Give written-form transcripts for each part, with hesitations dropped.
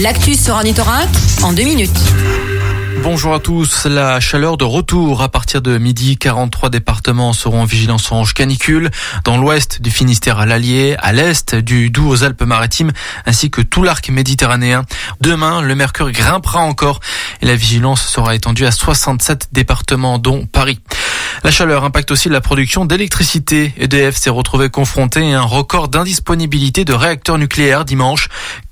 L'actu sur Ornithorynque en 2 minutes. Bonjour à tous. La chaleur de retour à partir de midi. 43 départements seront en vigilance orange canicule. Dans l'ouest du Finistère à l'Allier, à l'est du Doubs aux Alpes-Maritimes, ainsi que tout l'arc méditerranéen. Demain, le mercure grimpera encore et la vigilance sera étendue à 67 départements, dont Paris. La chaleur impacte aussi la production d'électricité. EDF s'est retrouvé confronté à un record d'indisponibilité de réacteurs nucléaires dimanche.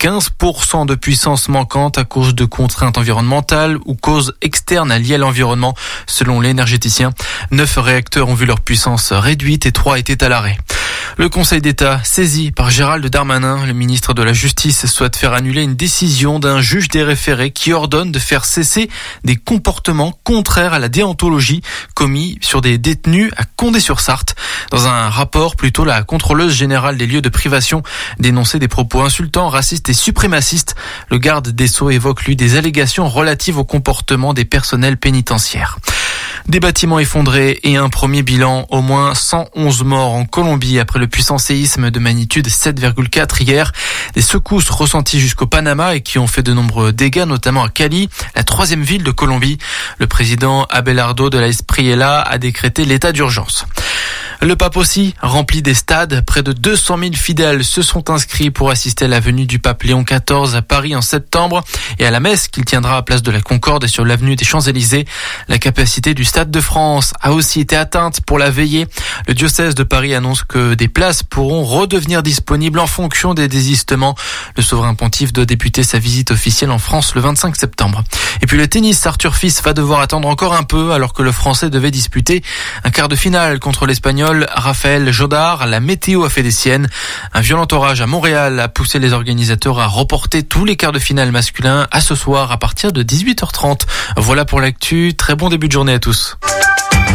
15% de puissance manquante à cause de contraintes environnementales ou causes externes liées à l'environnement, selon l'énergéticien. 9 réacteurs ont vu leur puissance réduite et 3 étaient à l'arrêt. Le Conseil d'État, saisi par Gérald Darmanin, le ministre de la Justice, souhaite faire annuler une décision d'un juge des référés qui ordonne de faire cesser des comportements contraires à la déontologie commis sur des détenus à Condé-sur-Sarthe. Dans un rapport, plutôt, la contrôleuse générale des lieux de privation dénonçait des propos insultants, racistes et suprémacistes. Le garde des Sceaux évoque, lui, des allégations relatives au comportement des personnels pénitentiaires. Des bâtiments effondrés et un premier bilan, au moins 111 morts en Colombie après le puissant séisme de magnitude 7,4 hier. Des secousses ressenties jusqu'au Panama et qui ont fait de nombreux dégâts, notamment à Cali, la 3e ville de Colombie. Le président Abelardo de la Espriella a décrété l'état d'urgence. Le pape aussi remplit des stades. Près de 200 000 fidèles se sont inscrits pour assister à la venue du pape Léon XIV à Paris en septembre et à la messe qu'il tiendra à Place de la Concorde et sur l'avenue des Champs-Élysées. La capacité du Stade de France a aussi été atteinte pour la veillée. Le diocèse de Paris annonce que des places pourront redevenir disponibles en fonction des désistements. Le souverain pontife doit débuter sa visite officielle en France le 25 septembre. Et puis le tennis, Arthur Fils va devoir attendre encore un peu alors que le Français devait disputer un quart de finale contre l'Espagnol Raphaël Jodard. La météo a fait des siennes. Un violent orage à Montréal a poussé les organisateurs à reporter tous les quarts de finale masculins à ce soir à partir de 18h30. Voilà pour l'actu. Très bon début de journée à tous.